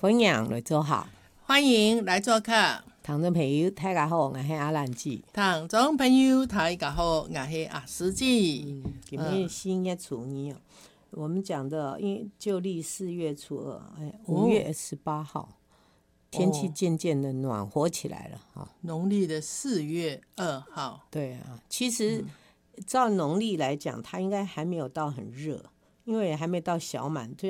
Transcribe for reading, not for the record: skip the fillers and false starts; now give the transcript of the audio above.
分享来做好， 欢迎来做客。 听众朋友大家好，我是阿兰姐。 听众朋友大家好，我是阿司机。 今天新月初二我们讲的因旧历4月初2，5月28号，天气渐渐的暖和起来了农历的4月2号。 对啊，其实照农历来讲，它应该还没有到很热，因为还没到小满，